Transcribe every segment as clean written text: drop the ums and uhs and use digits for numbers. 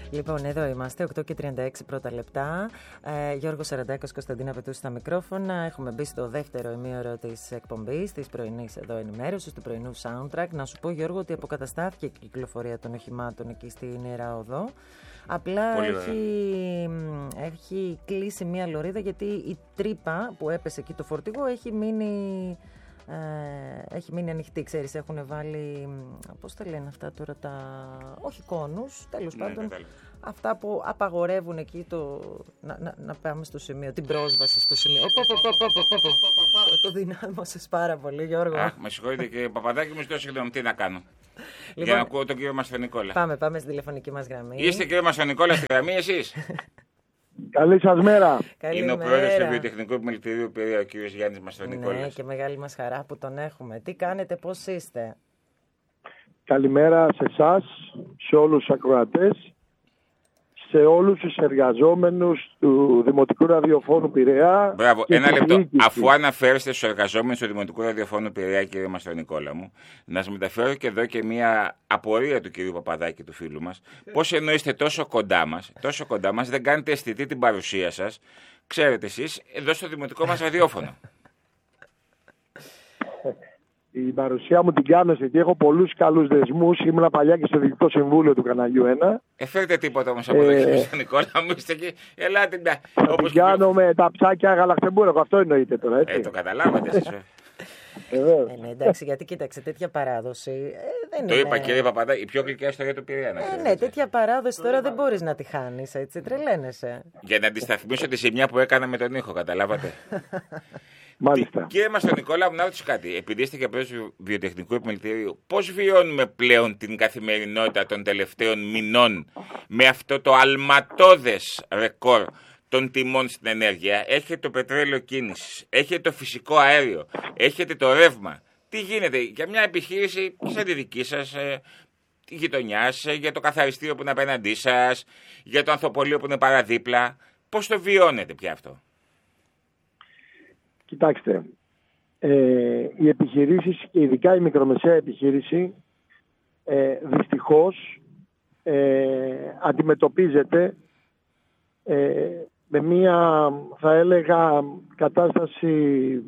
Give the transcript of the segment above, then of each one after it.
Λοιπόν, εδώ είμαστε, 8 και 36 πρώτα λεπτά. Γιώργος Σαραντάκος, Κωνσταντίνα Πετούση στα μικρόφωνα. Έχουμε μπει στο δεύτερο ημίωρο της εκπομπής, της πρωινής εδώ ενημέρωσης, του πρωινού soundtrack. Να σου πω, Γιώργο, ότι αποκαταστάθηκε η κυκλοφορία των οχημάτων εκεί στην Ιερά Οδό. Απλά έχει κλείσει μία λωρίδα, γιατί η τρύπα που έπεσε εκεί το φορτηγό έχει μείνει ανοιχτή. Ξέρεις, έχουν βάλει, πώς τα λένε αυτά τώρα, όχι κόνους, τέλος πάντων, αυτά που απαγορεύουν εκεί να πάμε στο σημείο, την πρόσβαση στο σημείο. Το δυνάμωσες πάρα πολύ, Γιώργο. Με συγχωρείτε κύριε Παπαδάκη, μου ζητώ συγγνώμη, τι να κάνω. Λοιπόν, για να ακούω τον κύριο Μαστονικόλα. Πάμε στην τηλεφωνική μας γραμμή. Είστε κύριο Μαστονικόλα στη γραμμή εσείς? Καλή σας μέρα. Είναι ο πρόεδρος του Βιοτεχνικού Επιμελητηρίου Πειραιά, ο κύριος Γιάννης Μαστονικόλας. Ναι, και μεγάλη μας χαρά που τον έχουμε. Τι κάνετε, πώς είστε? Καλημέρα σε εσάς, σε όλους τους ακροατές, σε όλους τους εργαζόμενους του Δημοτικού Ραδιοφώνου Πειραιά. Μπράβο, ένα λεπτό. Αφού αναφέρεστε στους εργαζόμενους του Δημοτικού Ραδιοφώνου Πειραιά, κύριε Μαστονικόλα μου, να σας μεταφέρω και εδώ και μια απορία του κυρίου Παπαδάκη, του φίλου μας. Πώς ενώ είστε τόσο κοντά μας, δεν κάνετε αισθητή την παρουσία σας, ξέρετε εσείς, εδώ στο Δημοτικό μας Ραδιόφωνο? Η παρουσία μου την κάνω γιατί έχω πολλούς καλούς δεσμούς. Ήμουν παλιά και στο Διοικητικό Συμβούλιο του Καναλιού 1. Φέρετε τίποτα όμως από εδώ, κύριε Νικόλα μου, είστε εκεί. Ελάτε να. Όπως κάνω με τα ψάκια γαλακτεμπούρεκο, αυτό εννοείται τώρα, έτσι. Το καταλάβατε εσείς. Ναι, εντάξει, γιατί κοίταξε, τέτοια παράδοση δεν το είναι. είπα, κύριε Παπαδάκη, η πιο γλυκιά ιστορία του Πειραιά. Ναι, τέτοια παράδοση τώρα δεν μπορείς να τη χάνεις, έτσι, τρελαίνεσαι. Για να αντισταθμίσω τη ζημιά που έκανα με τον ήχο, καταλάβατε. Μάλιστα. Κύριε Μαστονικόλα, να ρωτήσω κάτι. Επειδή είστε και πρόεδρος του Βιοτεχνικού Επιμελητηρίου, πώς βιώνουμε πλέον την καθημερινότητα των τελευταίων μηνών με αυτό το αλματώδες ρεκόρ των τιμών στην ενέργεια? Έχετε το πετρέλαιο κίνησης, έχετε το φυσικό αέριο, έχετε το ρεύμα. Τι γίνεται για μια επιχείρηση σαν τη δική σας, γειτονιάς, για το καθαριστήριο που είναι απέναντί σας, για το ανθοπολείο που είναι παραδίπλα? Πώς το βιώνετε πια αυτό? Κοιτάξτε, οι επιχειρήσεις και ειδικά η μικρομεσαία επιχείρηση δυστυχώς αντιμετωπίζεται με μία, θα έλεγα, κατάσταση,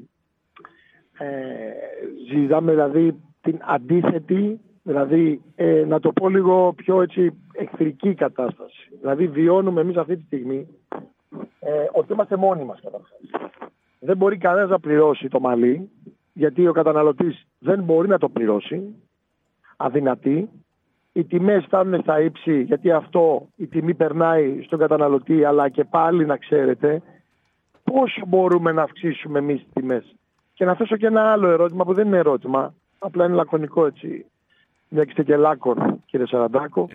ζητάμε δηλαδή την αντίθετη, δηλαδή να το πω λίγο πιο έτσι εχθρική κατάσταση. Δηλαδή βιώνουμε εμείς αυτή τη στιγμή ότι είμαστε μόνοι μας καταρχάς. Δεν μπορεί κανένας να πληρώσει το μαλλί, γιατί ο καταναλωτής δεν μπορεί να το πληρώσει, αδυνατή. Οι τιμές φτάνουν στα ύψη, γιατί αυτό η τιμή περνάει στον καταναλωτή, αλλά και πάλι να ξέρετε πόσο μπορούμε να αυξήσουμε εμείς τις τιμές. Και να θέσω και ένα άλλο ερώτημα που δεν είναι ερώτημα, απλά είναι λακωνικό έτσι, μια και είστε και λάκων, κύριε Σαραντάκο.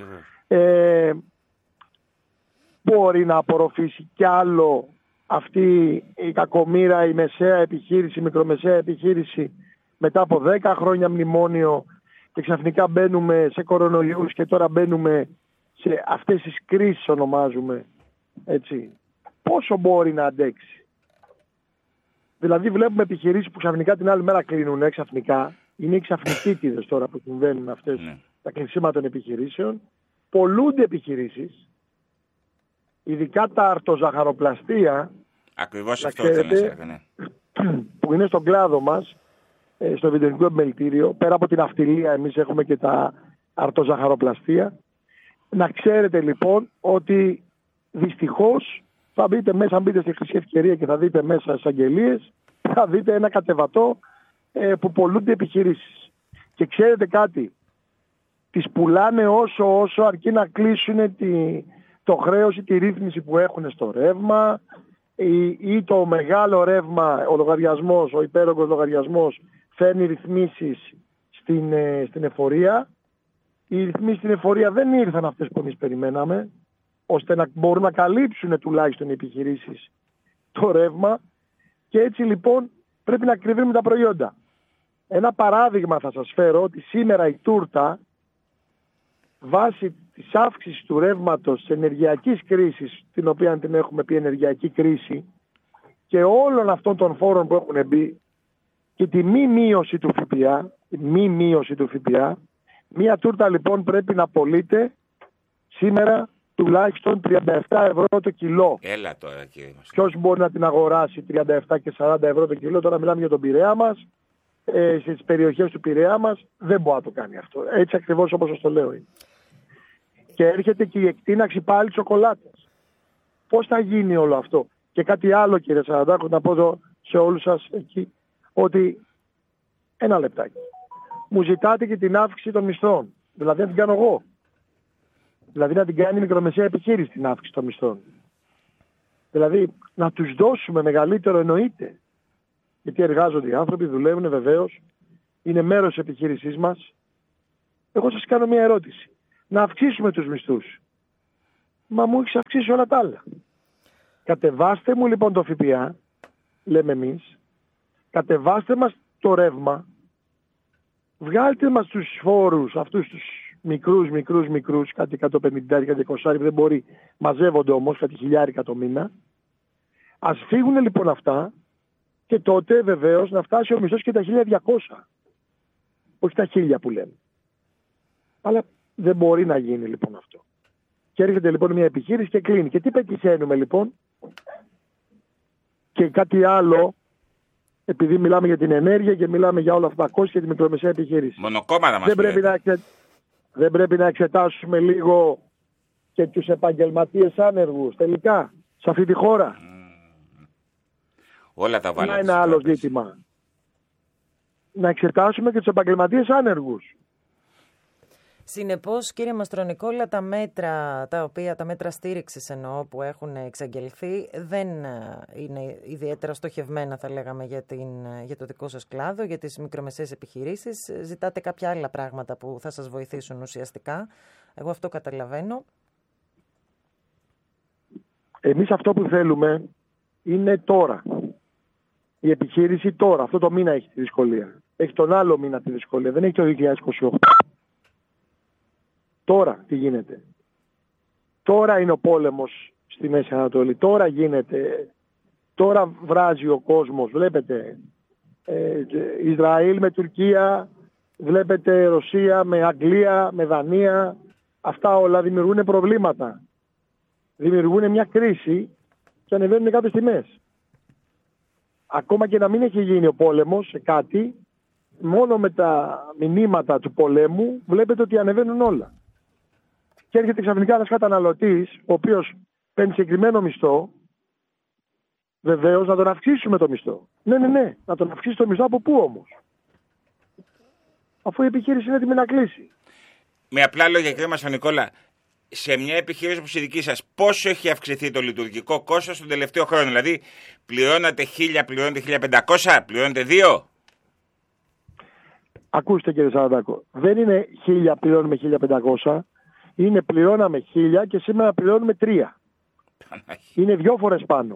Μπορεί να απορροφήσει κι άλλο αυτή η κακομοίρα, η μεσαία επιχείρηση, η μικρομεσαία επιχείρηση, μετά από 10 χρόνια μνημόνιο, και ξαφνικά μπαίνουμε σε κορονοϊούς και τώρα μπαίνουμε σε αυτές τις κρίσεις, ονομάζουμε, έτσι. Πόσο μπορεί να αντέξει? Δηλαδή βλέπουμε επιχειρήσεις που ξαφνικά την άλλη μέρα κλείνουν, ξαφνικά. Είναι οι ξαφνικίτιδες τώρα που συμβαίνουν αυτές τα κλεισίματα των επιχειρήσεων. Πολλούνται επιχειρήσεις, ειδικά τα αρτοζαχαροπλαστεία. Ακριβώς αυτό θέλω να σας ναι. Που είναι στον κλάδο μας, στο Βιοτεχνικό Επιμελητήριο, πέρα από την αυτιλία εμείς έχουμε και τα αρτοζαχαροπλαστεία. Να ξέρετε λοιπόν ότι δυστυχώς θα μπείτε μέσα, αν μπείτε στη Χρυσή Ευκαιρία και θα δείτε μέσα στις αγγελίες, θα δείτε ένα κατεβατό που πολλούνται επιχειρήσεις. Και ξέρετε κάτι, τις πουλάνε όσο αρκεί να κλείσουν το χρέος ή τη ρύθμιση που έχουν στο ρεύμα, ή το μεγάλο ρεύμα, ο λογαριασμός, ο υπέρογκος λογαριασμός φέρνει ρυθμίσεις στην εφορία. Οι ρυθμίσεις στην εφορία δεν ήρθαν αυτές που εμείς περιμέναμε, ώστε να μπορούν να καλύψουν τουλάχιστον οι επιχειρήσεις το ρεύμα, και έτσι λοιπόν πρέπει να κρυβούμε τα προϊόντα. Ένα παράδειγμα θα σας φέρω, ότι σήμερα η τούρτα, βάσει της αύξησης του ρεύματος, της ενεργειακής κρίσης, την οποία την έχουμε πει ενεργειακή κρίση, και όλων αυτών των φόρων που έχουν μπει, και τη μη μείωση του ΦΠΑ, μία τούρτα λοιπόν πρέπει να πωλείται σήμερα τουλάχιστον 37 ευρώ το κιλό. Έλα τώρα, κύριε μας. Ποιος μπορεί να την αγοράσει 37 και 40 ευρώ το κιλό? Τώρα μιλάμε για τον Πειραιά μας, στις περιοχές του Πειραιά μας, δεν μπορεί να το κάνει αυτό. Έτσι ακριβώς όπως σας το λέω είναι. Και έρχεται και η εκτείναξη πάλι σοκολάτας. Πώς θα γίνει όλο αυτό? Και κάτι άλλο, κύριε Σαραντάκο, να πω εδώ σε όλους σας εκεί, ότι ένα λεπτάκι. Μου ζητάτε και την αύξηση των μισθών. Δηλαδή να την κάνω εγώ. Δηλαδή να την κάνει η μικρομεσαία επιχείρηση την αύξηση των μισθών. Δηλαδή να τους δώσουμε μεγαλύτερο, εννοείται. Γιατί εργάζονται οι άνθρωποι, δουλεύουν βεβαίως, είναι μέρος της επιχείρησής μας. Εγώ σας κάνω μια ερώτηση. Να αυξήσουμε τους μισθούς. Μα μου έχεις αυξήσει όλα τα άλλα. Κατεβάστε μου λοιπόν το ΦΠΑ, λέμε εμείς, κατεβάστε μας το ρεύμα, βγάλτε μας τους φόρους αυτούς τους μικρούς, κάτι 150, κάτι 20, δεν μπορεί, μαζεύονται όμως, κάτι χιλιάρικα το μήνα. Ας φύγουν λοιπόν αυτά και τότε βεβαίως να φτάσει ο μισθός και τα 1.200. Όχι τα 1.000 που λέμε. Αλλά δεν μπορεί να γίνει λοιπόν αυτό. Και έρχεται λοιπόν μια επιχείρηση και κλείνει. Και τι πετυχαίνουμε λοιπόν? Και κάτι άλλο, επειδή μιλάμε για την ενέργεια και μιλάμε για όλα αυτά τα κόστη και τη μικρομεσαία επιχείρηση. Μονοκόμματα μας δεν πρέπει να εξετάσουμε λίγο και τους επαγγελματίες άνεργους τελικά σε αυτή τη χώρα? Όλα τα βάλαμε. Να είναι άλλο ζήτημα. Να εξετάσουμε και τους επαγγελματίες άνεργους. Συνεπώς, κύριε Μαστρονικόλα, τα μέτρα στήριξης εννοώ που έχουν εξαγγελθεί δεν είναι ιδιαίτερα στοχευμένα, θα λέγαμε, για το δικό σας κλάδο, για τις μικρομεσαίες επιχειρήσεις. Ζητάτε κάποια άλλα πράγματα που θα σας βοηθήσουν ουσιαστικά. Εγώ αυτό καταλαβαίνω. Εμείς αυτό που θέλουμε είναι τώρα. Η επιχείρηση τώρα, αυτό το μήνα έχει τη δυσκολία. Έχει τον άλλο μήνα τη δυσκολία, δεν έχει το 2028. Τώρα τι γίνεται? Τώρα είναι ο πόλεμος στη Μέση Ανατολή. Τώρα γίνεται. Τώρα βράζει ο κόσμος. Βλέπετε Ισραήλ με Τουρκία, βλέπετε Ρωσία με Αγγλία, με Δανία. Αυτά όλα δημιουργούν προβλήματα. Δημιουργούν μια κρίση και ανεβαίνουν κάποιες τιμές. Ακόμα και να μην έχει γίνει ο πόλεμος σε κάτι, μόνο με τα μηνύματα του πολέμου βλέπετε ότι ανεβαίνουν όλα. Και έρχεται ξαφνικά ένας καταναλωτής, ο οποίος παίρνει συγκεκριμένο μισθό, βεβαίως να τον αυξήσουμε το μισθό. Ναι, να τον αυξήσει το μισθό από πού όμως? Αφού η επιχείρηση είναι έτοιμη να κλείσει. Με απλά λόγια, κύριε Μαστρονικόλα, σε μια επιχείρηση όπως η δική σας, πόσο έχει αυξηθεί το λειτουργικό κόστος τον τελευταίο χρόνο? Δηλαδή, πληρώνατε 1.000, πληρώνετε 1.500, πληρώνετε 2? Ακούστε κύριε Σαραντάκο, δεν είναι 1.000 πληρώνουμε 1.500, είναι πληρώναμε 1.000 και σήμερα πληρώνουμε 3. Είναι 2 φορές πάνω.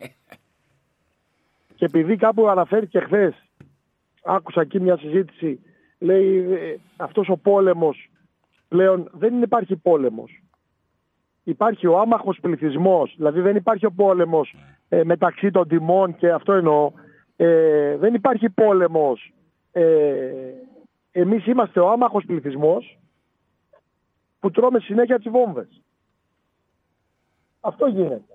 Και επειδή κάπου αναφέρθηκε χθες, άκουσα εκεί μια συζήτηση, λέει αυτός ο πόλεμος πλέον δεν υπάρχει πόλεμος. Υπάρχει ο άμαχος πληθυσμός, δηλαδή δεν υπάρχει ο πόλεμος μεταξύ των τιμών και αυτό εννοώ. Δεν υπάρχει πόλεμος. Εμείς είμαστε ο άμαχος πληθυσμός που τρώμε συνέχεια τις βόμβες. Αυτό γίνεται.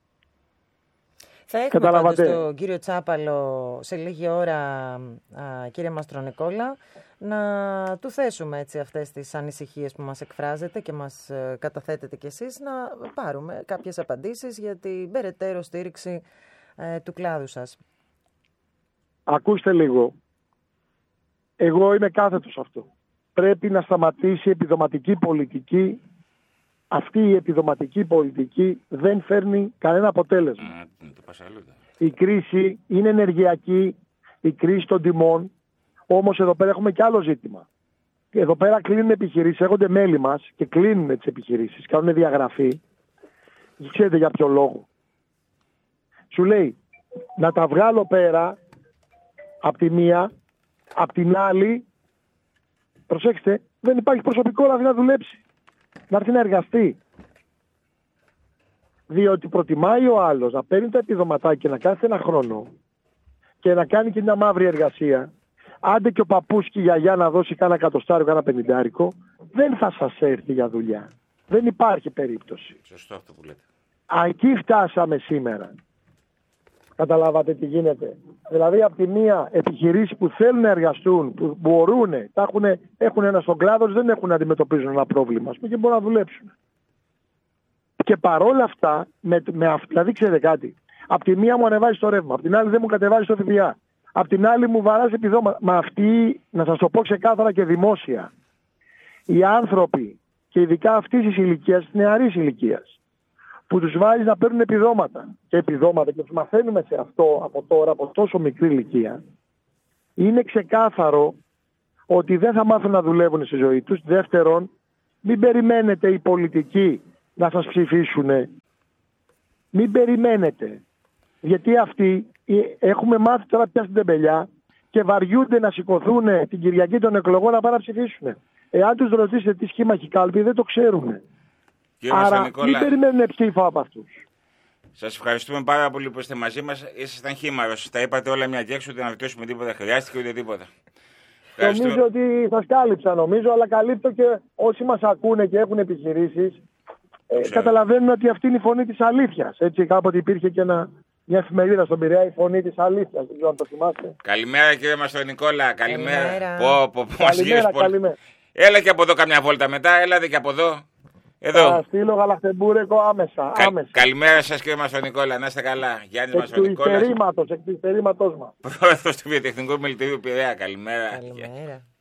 Θα έχουμε πάντως τον κύριο Τσάπαλο σε λίγη ώρα, κύριε Μαστρονικόλα, να του θέσουμε έτσι αυτές τις ανησυχίες που μας εκφράζετε και μας καταθέτετε κι εσείς, να πάρουμε κάποιες απαντήσεις για την περαιτέρω στήριξη του κλάδου σας. Ακούστε λίγο. Εγώ είμαι κάθετος αυτό. Πρέπει να σταματήσει η επιδοματική πολιτική. Αυτή η επιδοματική πολιτική δεν φέρνει κανένα αποτέλεσμα. Η κρίση είναι ενεργειακή, η κρίση των τιμών, όμως εδώ πέρα έχουμε και άλλο ζήτημα. Εδώ πέρα κλείνουν επιχειρήσεις, έρχονται μέλη μας και κλείνουν τις επιχειρήσεις, κάνουν διαγραφή. Ξέρετε για ποιο λόγο? Σου λέει να τα βγάλω πέρα από τη μία, από την άλλη, προσέξτε, δεν υπάρχει προσωπικό να έρθει να δουλέψει, να έρθει να εργαστεί. Διότι προτιμάει ο άλλος να παίρνει τα επιδοματάκια να κάθεται ένα χρόνο και να κάνει και μια μαύρη εργασία. Άντε και ο παππούς και η γιαγιά να δώσει κάνα 100, κάνα 50, δεν θα σας έρθει για δουλειά. Δεν υπάρχει περίπτωση. Σωστό αυτό που λέτε. Εκεί φτάσαμε σήμερα. Καταλάβατε τι γίνεται. Δηλαδή, από τη μία, επιχειρήσεις που θέλουν να εργαστούν, που μπορούν, έχουν ένα στον κλάδο, δεν έχουν να αντιμετωπίζουν ένα πρόβλημα και μπορούν να δουλέψουν. Και παρόλα αυτά, δηλαδή ξέρετε κάτι, από τη μία μου ανεβάζει το ρεύμα, από την άλλη δεν μου κατεβάζει το ΦΠΑ, από την άλλη μου βαράζει επιδόματα. Μα αυτοί, να σας το πω ξεκάθαρα και δημόσια, οι άνθρωποι, και ειδικά αυτής της ηλικίας, της νεαρής ηλικίας, που τους βάζει να παίρνουν επιδόματα και τους μαθαίνουμε σε αυτό από τώρα, από τόσο μικρή ηλικία, είναι ξεκάθαρο ότι δεν θα μάθουν να δουλεύουν στη ζωή τους. Δεύτερον, μην περιμένετε οι πολιτικοί να σας ψηφίσουν. Μην περιμένετε. Γιατί αυτοί έχουμε μάθει τώρα πια στην τεμπελιά και βαριούνται να σηκωθούν την Κυριακή των εκλογών να πάνε να ψηφίσουν. Εάν τους ρωτήσετε τι σχήμα έχει κάλπη, δεν το ξέρουν. Άρα μην περιμένουν ψήφο από αυτούς. Σας ευχαριστούμε πάρα πολύ που είστε μαζί μας. Ήσασταν χήμαρος. Τα είπατε όλα μια και έξω, ότι να ρωτήσουμε τίποτα χρειάστηκε ούτε τίποτα. Νομίζω ότι σας κάλυψα, αλλά καλύπτω και όσοι μας ακούνε και έχουν επιχειρήσεις, καταλαβαίνουν ότι αυτή είναι η φωνή της αλήθειας. Έτσι, κάποτε υπήρχε και μια εφημερίδα στον Πειραιά, η φωνή της αλήθειας. Δεν ξέρω αν το θυμάστε. Καλημέρα κύριε Μαστρονικόλα. Καλημέρα. Καλημέρα. Έλα και από εδώ καμιά βόλτα μετά, έλατε και από εδώ. Εδώ. Θα στείλω γαλακτεμπούρεκο άμεσα. Καλημέρα σας κύριε Μαστρονικόλα, να είστε καλά. Γιάννης Μαστρονικόλας. Εκ του υστερήματος μας. Πρόεδρος του Βιοτεχνικού Επιμελητηρίου Πειραιά. Καλημέρα. Καλημέρα.